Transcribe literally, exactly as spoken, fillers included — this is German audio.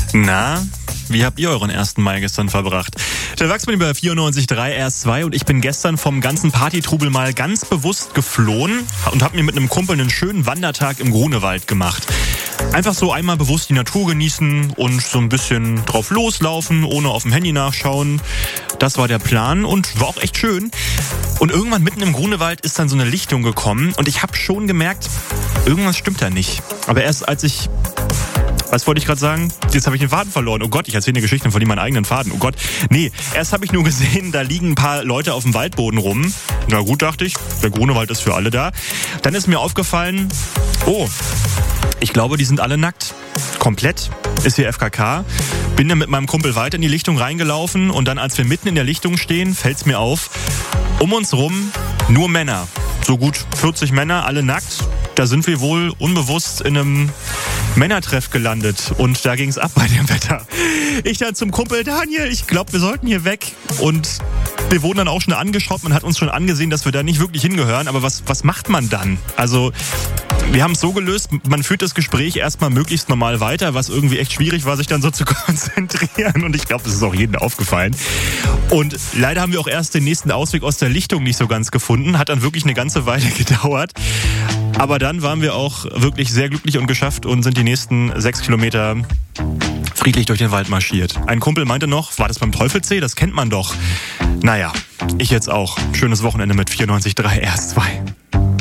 Na, wie habt ihr euren ersten Mai gestern verbracht? Der Wachsmann über vierundneunzig Komma drei R S zwei und ich bin gestern vom ganzen Partytrubel mal ganz bewusst geflohen und habe mir mit einem Kumpel einen schönen Wandertag im Grunewald gemacht. Einfach so einmal bewusst die Natur genießen und so ein bisschen drauf loslaufen, ohne auf dem Handy nachschauen. Das war der Plan und war auch echt schön. Und irgendwann mitten im Grunewald ist dann so eine Lichtung gekommen und ich habe schon gemerkt, irgendwas stimmt da nicht. Aber erst als ich... Was wollte ich gerade sagen? Jetzt habe ich den Faden verloren. Oh Gott, ich erzähle eine Geschichte und verliere meinen eigenen Faden. Oh Gott. Nee, erst habe ich nur gesehen, da liegen ein paar Leute auf dem Waldboden rum. Na gut, dachte ich, der Grunewald ist für alle da. Dann ist mir aufgefallen, oh, ich glaube, die sind alle nackt. Komplett. Ist hier F K K. Bin dann mit meinem Kumpel weiter in die Lichtung reingelaufen und dann, als wir mitten in der Lichtung stehen, fällt's mir auf, um uns rum nur Männer. So gut vierzig Männer, alle nackt. Da sind wir wohl unbewusst in einem Männertreff gelandet und da ging's ab bei dem Wetter. Ich dann zum Kumpel, Daniel, ich glaube, wir sollten hier weg. Und wir wurden dann auch schon angeschaut, man hat uns schon angesehen, dass wir da nicht wirklich hingehören. Aber was, was macht man dann? Also... Wir haben es so gelöst, man führt das Gespräch erstmal möglichst normal weiter, was irgendwie echt schwierig war, sich dann so zu konzentrieren. Und ich glaube, das ist auch jedem aufgefallen. Und leider haben wir auch erst den nächsten Ausweg aus der Lichtung nicht so ganz gefunden. Hat dann wirklich eine ganze Weile gedauert. Aber dann waren wir auch wirklich sehr glücklich und geschafft und sind die nächsten sechs Kilometer friedlich durch den Wald marschiert. Ein Kumpel meinte noch, war das beim Teufelssee? Das kennt man doch. Naja, ich jetzt auch. Schönes Wochenende mit vierundneunzig Komma drei R S zwei.